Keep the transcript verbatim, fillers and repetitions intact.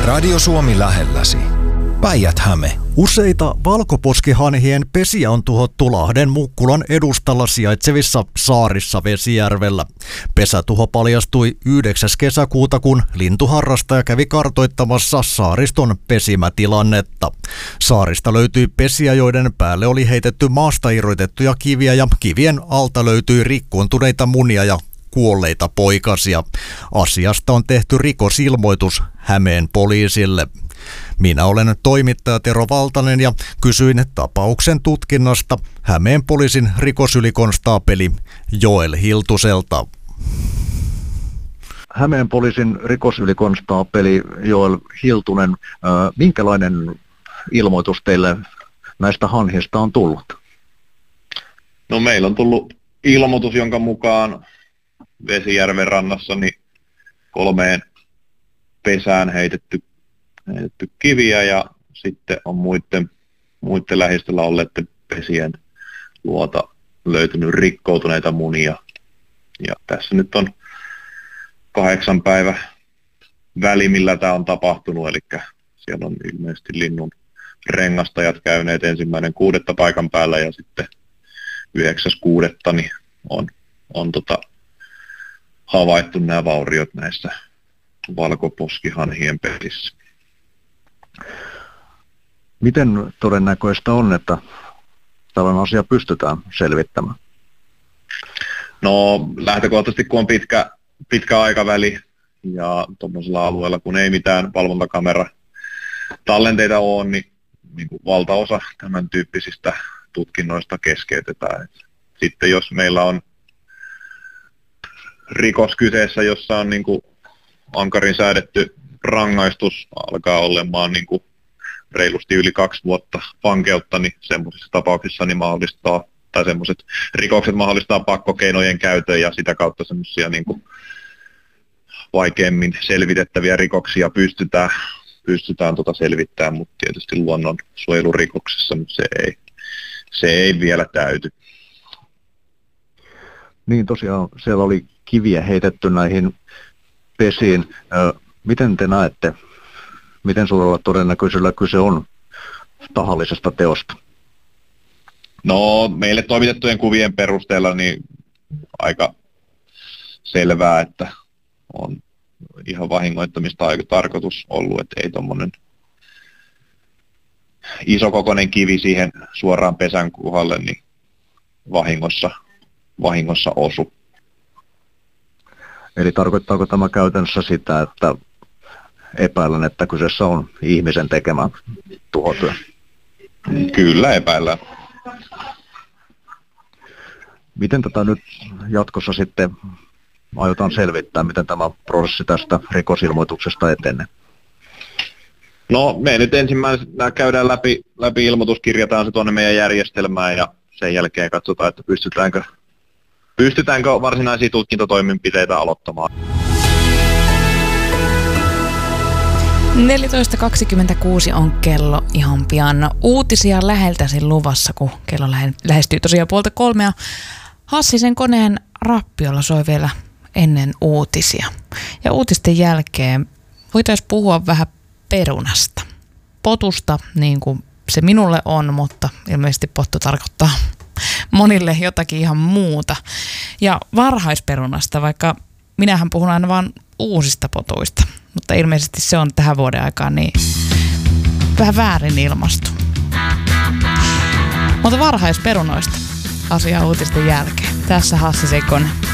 Radio Suomi lähelläsi. Päijät-Häme. Useita valkoposkihanhien pesiä on tuhottu Lahden Mukkulan edustalla sijaitsevissa saarissa Vesijärvellä. Pesätuho paljastui yhdeksäs kesäkuuta, kun lintuharrastaja kävi kartoittamassa saariston pesimätilannetta. Saarista löytyi pesiä, joiden päälle oli heitetty maasta irrotettuja kiviä, ja kivien alta löytyi rikkoontuneita munia ja kuolleita poikasia. Asiasta on tehty rikosilmoitus Hämeen poliisille. Minä olen toimittaja Tero Valtanen ja kysyin tapauksen tutkinnasta Hämeen poliisin rikosylikonstaapeli Joel Hiltuselta. Hämeen poliisin rikosylikonstaapeli Joel Hiltunen, minkälainen ilmoitus teille näistä hanhista on tullut? No meillä on tullut ilmoitus, jonka mukaan Vesijärven rannassa niin kolmeen pesään heitetty, heitetty kiviä ja sitten on muiden, muiden lähistöllä olleiden pesien luota löytynyt rikkoutuneita munia. Ja tässä nyt on kahdeksan päivä väli, millä tämä on tapahtunut, eli siellä on ilmeisesti linnun rengastajat käyneet ensimmäinen kuudetta paikan päällä ja sitten yhdeksäs kuudetta niin on, on tota, havaittu nämä vauriot näissä valkoposkihanhien pesissä. Miten todennäköistä on, että tällainen asia pystytään selvittämään? No lähtökohtaisesti kun on pitkä, pitkä aikaväli ja tuollaisella alueella kun ei mitään valvontakamera tallenteita ole, niin, niin kuin valtaosa tämän tyyppisistä tutkinnoista keskeytetään. Sitten jos meillä on rikos kyseessä, jossa on niin kuin ankarin säädetty rangaistus, alkaa olemaan niin kuin reilusti yli kaksi vuotta vankeutta, niin semmoisissa tapauksissa niin mahdollistaa, tai semmoiset rikokset mahdollistaa pakkokeinojen käytön ja sitä kautta semmoisia niin kuin vaikeammin selvitettäviä rikoksia pystytään, pystytään tota selvittämään, mutta tietysti luonnonsuojelurikoksessa nyt se ei, se ei vielä täyty. Niin tosiaan siellä oli kiviä heitetty näihin pesiin. Miten te näette, miten suurella todennäköisyydellä kyse on tahallisesta teosta? No meille toimitettujen kuvien perusteella niin aika selvää, että on ihan vahingoittamista aika tarkoitus ollut, että ei tuommoinen isokokoinen kivi siihen suoraan pesän kohdalle niin vahingossa, vahingossa osu. Eli tarkoittaako tämä käytännössä sitä, että epäilen, että kyseessä on ihmisen tekemä tuhotyö? Kyllä epäillään. Miten tätä nyt jatkossa sitten aiotaan selvittää, miten tämä prosessi tästä rikosilmoituksesta etenee? No me nyt ensimmäisenä käydään läpi, läpi ilmoitus, kirjataan se tuonne meidän järjestelmään ja sen jälkeen katsotaan, että pystytäänkö Pystytäänkö varsinaisia tutkintatoimenpiteitä aloittamaan? neljätoista kaksikymmentäkuusi on kello ihan pian. Uutisia läheltäsi luvassa, kun kello lähestyy tosiaan puolta kolmea. Hassisen koneen rappiolla soi vielä ennen uutisia. Ja uutisten jälkeen voitaisiin puhua vähän perunasta. Potusta, niin kuin se minulle on, mutta ilmeisesti pottu tarkoittaa monille jotakin ihan muuta. Ja varhaisperunasta, vaikka minähän puhun aina vaan uusista potuista, mutta ilmeisesti se on tähän vuoden aikaan niin vähän väärin ilmastu. Mutta varhaisperunoista asiaa uutisten jälkeen. Tässä Hassisen kone.